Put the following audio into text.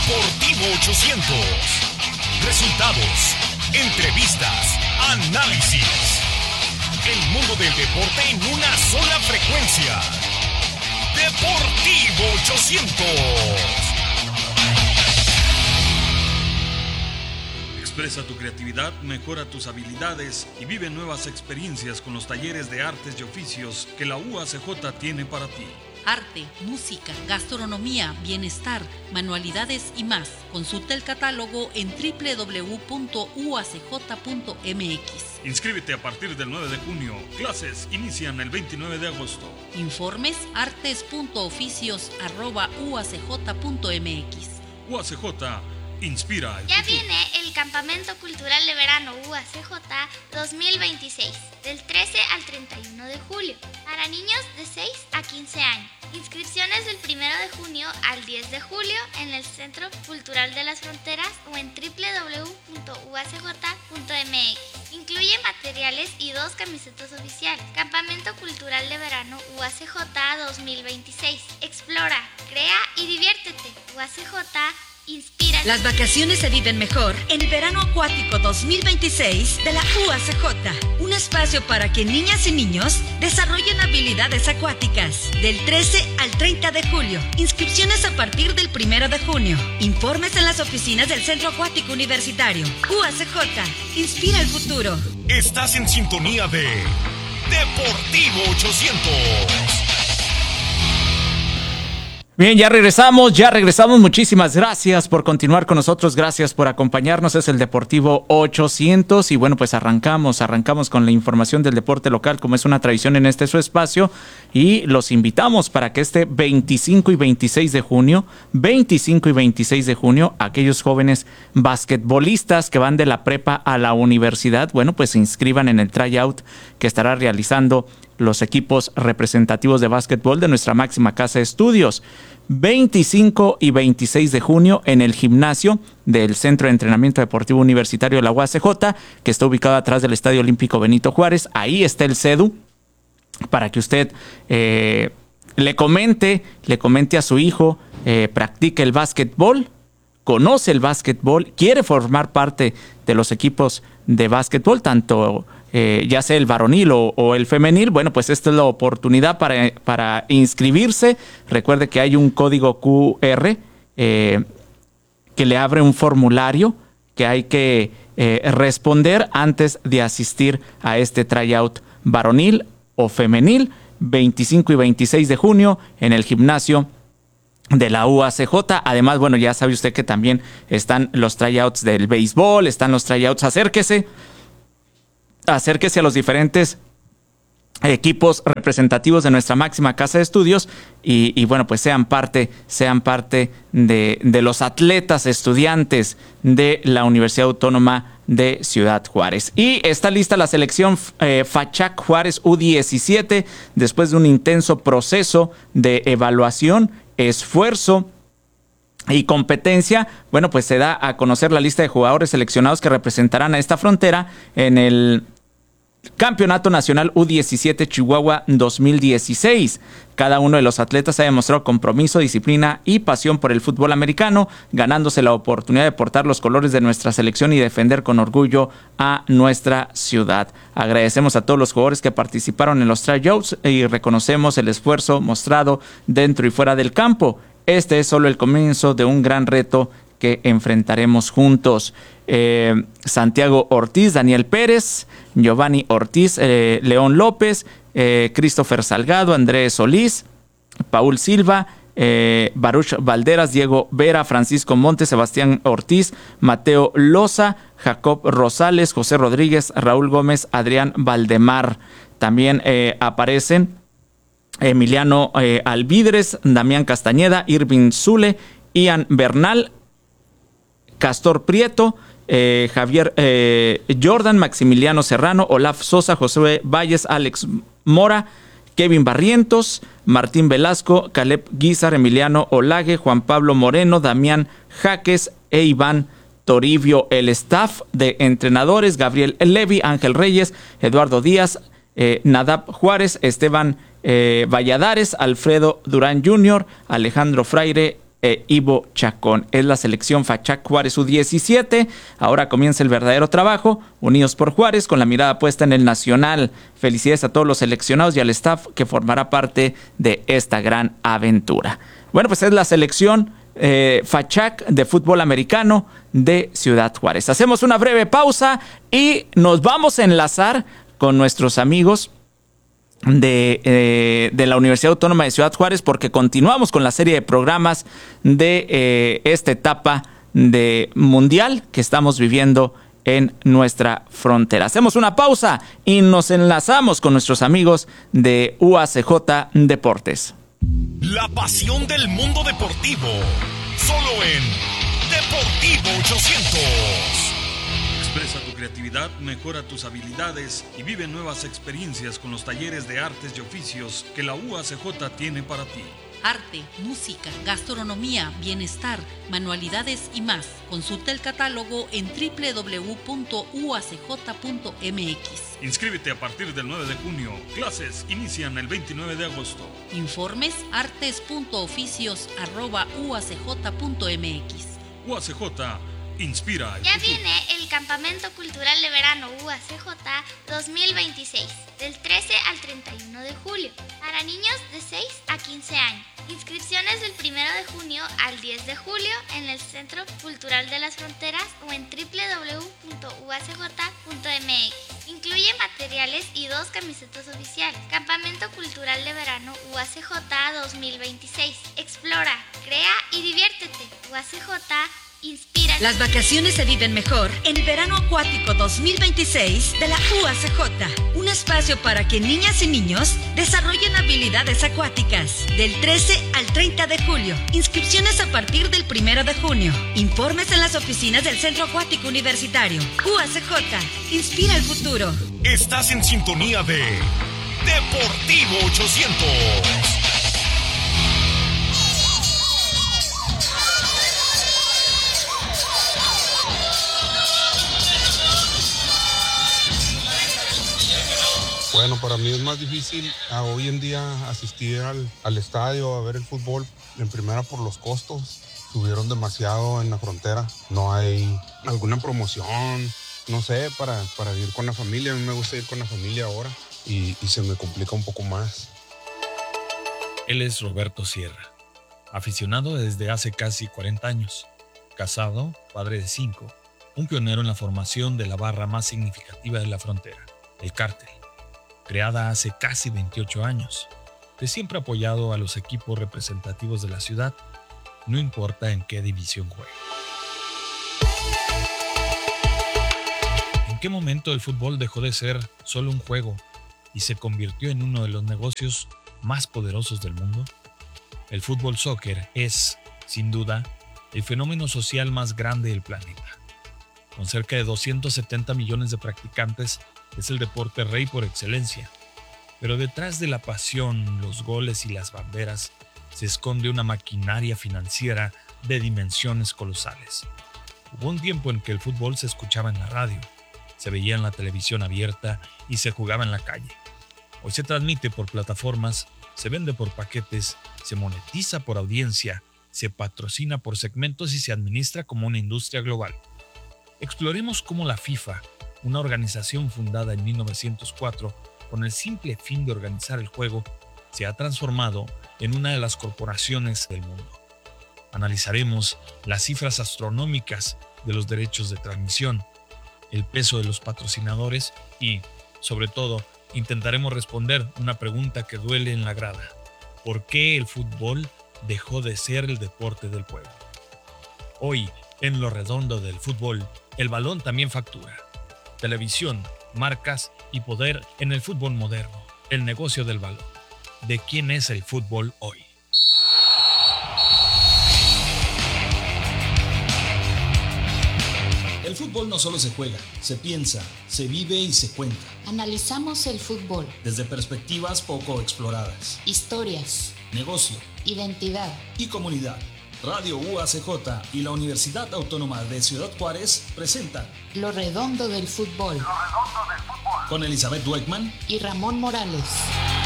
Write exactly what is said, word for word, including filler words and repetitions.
Deportivo ochocientos. Resultados, entrevistas, análisis. El mundo del deporte en una sola frecuencia. Deportivo ochocientos. Expresa tu creatividad, mejora tus habilidades y vive nuevas experiencias con los talleres de artes y oficios que la U A C J tiene para ti. Arte, música, gastronomía, bienestar, manualidades y más. Consulta el catálogo en doble u doble u doble u punto u a c j punto m x. Inscríbete a partir del nueve de junio. Clases inician el veintinueve de agosto. Informes artes punto oficios arroba u a c j punto m x. U A C J inspira el Ya futuro. viene el Campamento Cultural de Verano U A C J dos mil veintiséis, del trece al treinta y uno de julio, para niños de seis a quince años. Inscripciones del primero de junio al diez de julio en el Centro Cultural de las Fronteras o en doble u doble u doble u punto u a c j punto m x. Incluye materiales y dos camisetas oficiales. Campamento Cultural de Verano U A C J dos mil veintiséis. Explora, crea y diviértete. U A C J inspira. Las vacaciones se viven mejor en el Verano Acuático dos mil veintiséis de la U A C J. Un espacio para que niñas y niños desarrollen habilidades acuáticas. Del trece al treinta de julio. Inscripciones a partir del primero de junio. Informes en las oficinas del Centro Acuático Universitario. U A C J. Inspira el futuro. Estás en sintonía de Deportivo ochocientos. Bien, ya regresamos, ya regresamos. Muchísimas gracias por continuar con nosotros, gracias por acompañarnos. Es el Deportivo ochocientos y bueno, pues arrancamos, arrancamos con la información del deporte local, como es una tradición en este su espacio, y los invitamos para que este veinticinco y veintiséis de junio, veinticinco y veintiséis de junio, aquellos jóvenes basquetbolistas que van de la prepa a la universidad, bueno, pues se inscriban en el tryout que estará realizando los equipos representativos de básquetbol de nuestra máxima casa de estudios. veinticinco y veintiséis de junio en el gimnasio del Centro de Entrenamiento Deportivo Universitario de la U A C J, que está ubicado atrás del Estadio Olímpico Benito Juárez. Ahí está el CEDU para que usted eh, le comente, le comente a su hijo, eh, practique el básquetbol, conoce el básquetbol, quiere formar parte de los equipos de básquetbol, tanto Eh, ya sea el varonil o, o el femenil. Bueno, pues esta es la oportunidad para, para inscribirse. Recuerde que hay un código Q R eh, que le abre un formulario que hay que eh, responder antes de asistir a este tryout varonil o femenil, veinticinco y veintiséis de junio en el gimnasio de la U A C J. Además, bueno, ya sabe usted que también están los tryouts del béisbol, están los tryouts. Acérquese. Acérquese a los diferentes equipos representativos de nuestra máxima casa de estudios y, y bueno, pues sean parte, sean parte de, de los atletas estudiantes de la Universidad Autónoma de Ciudad Juárez. Y está lista la selección eh, FACHAC Juárez U diecisiete después de un intenso proceso de evaluación, esfuerzo y competencia. Bueno, pues se da a conocer la lista de jugadores seleccionados que representarán a esta frontera en el Campeonato Nacional U diecisiete Chihuahua dos mil dieciséis. Cada uno de los atletas ha demostrado compromiso, disciplina y pasión por el fútbol americano, ganándose la oportunidad de portar los colores de nuestra selección y defender con orgullo a nuestra ciudad. Agradecemos a todos los jugadores que participaron en los tryouts y reconocemos el esfuerzo mostrado dentro y fuera del campo. Este es solo el comienzo de un gran reto que enfrentaremos juntos. Eh, Santiago Ortiz, Daniel Pérez, Giovanni Ortiz, eh, León López, eh, Christopher Salgado, Andrés Solís, Paul Silva, eh, Baruch Valderas, Diego Vera, Francisco Montes, Sebastián Ortiz, Mateo Loza, Jacob Rosales, José Rodríguez, Raúl Gómez, Adrián Valdemar. También eh, aparecen Emiliano eh, Alvidres, Damián Castañeda, Irving Zule, Ian Bernal, Castor Prieto, eh, Javier eh, Jordan, Maximiliano Serrano, Olaf Sosa, José Valles, Alex Mora, Kevin Barrientos, Martín Velasco, Caleb Guizar, Emiliano Olague, Juan Pablo Moreno, Damián Jaques e Iván Toribio. El staff de entrenadores: Gabriel Levy, Ángel Reyes, Eduardo Díaz, eh, Nadab Juárez, Esteban eh, Valladares, Alfredo Durán junior, Alejandro Fraire e Ivo Chacón. Es la selección Fachac Juárez U diecisiete. Ahora comienza el verdadero trabajo. Unidos por Juárez, con la mirada puesta en el nacional. Felicidades a todos los seleccionados y al staff que formará parte de esta gran aventura. Bueno, pues es la selección eh, Fachac de fútbol americano de Ciudad Juárez. Hacemos una breve pausa y nos vamos a enlazar con nuestros amigos De, eh, de la Universidad Autónoma de Ciudad Juárez, porque continuamos con la serie de programas de eh, esta etapa de mundial que estamos viviendo en nuestra frontera. Hacemos una pausa y nos enlazamos con nuestros amigos de U A C J Deportes. La pasión del mundo deportivo, solo en Deportivo ochocientos. Expresa tu creatividad, mejora tus habilidades y vive nuevas experiencias con los talleres de artes y oficios que la U A C J tiene para ti. Arte, música, gastronomía, bienestar, manualidades y más. Consulta el catálogo en doble u doble u doble u punto u a c j punto m x. Inscríbete a partir del nueve de junio. Clases inician el veintinueve de agosto. Informes artes punto oficios arroba u a c j punto m x. U A C J inspira. Ya viene el Campamento Cultural de Verano U A C J dos mil veintiséis, del trece al treinta y uno de julio, para niños de seis a quince años. Inscripciones del primero de junio al diez de julio en el Centro Cultural de las Fronteras o en doble u doble u doble u punto u a c j punto m x. Incluye materiales y dos camisetas oficiales. Campamento Cultural de Verano U A C J dos mil veintiséis. Explora, crea y diviértete. U A C J inspira. Las vacaciones se viven mejor en el Verano Acuático dos mil veintiséis de la U A C J. Un espacio para que niñas y niños desarrollen habilidades acuáticas. Del trece al treinta de julio. Inscripciones a partir del primero de junio. Informes en las oficinas del Centro Acuático Universitario. U A C J. Inspira el futuro. Estás en sintonía de Deportivo ochocientos. Bueno, para mí es más difícil a hoy en día asistir al, al estadio a ver el fútbol, en primera por los costos. Subieron demasiado en la frontera, no hay alguna promoción, no sé, para, para ir con la familia. A mí me gusta ir con la familia ahora y, y se me complica un poco más. Él es Roberto Sierra, aficionado desde hace casi cuarenta años, casado, padre de cinco, un pionero en la formación de la barra más significativa de la frontera, el Cártel, creada hace casi veintiocho años, que siempre ha apoyado a los equipos representativos de la ciudad, no importa en qué división juegue. ¿En qué momento el fútbol dejó de ser solo un juego y se convirtió en uno de los negocios más poderosos del mundo? El fútbol soccer es, sin duda, el fenómeno social más grande del planeta. Con cerca de doscientos setenta millones de practicantes, es el deporte rey por excelencia. Pero detrás de la pasión, los goles y las banderas, se esconde una maquinaria financiera de dimensiones colosales. Hubo un tiempo en que el fútbol se escuchaba en la radio, se veía en la televisión abierta y se jugaba en la calle. Hoy se transmite por plataformas, se vende por paquetes, se monetiza por audiencia, se patrocina por segmentos y se administra como una industria global. Exploremos cómo la FIFA, una organización fundada en mil novecientos cuatro con el simple fin de organizar el juego, se ha transformado en una de las corporaciones del mundo. Analizaremos las cifras astronómicas de los derechos de transmisión, el peso de los patrocinadores y, sobre todo, intentaremos responder una pregunta que duele en la grada. ¿Por qué el fútbol dejó de ser el deporte del pueblo? Hoy, en lo redondo del fútbol, el balón también factura. Televisión, marcas y poder en el fútbol moderno, el negocio del balón. ¿De quién es el fútbol hoy? El fútbol no solo se juega, se piensa, se vive y se cuenta. Analizamos el fútbol desde perspectivas poco exploradas. Historias, negocio, identidad y comunidad. Radio U A C J y la Universidad Autónoma de Ciudad Juárez presentan Lo Redondo del Fútbol. Lo Redondo del Fútbol. Con Elizabeth Dweckman y Ramón Morales.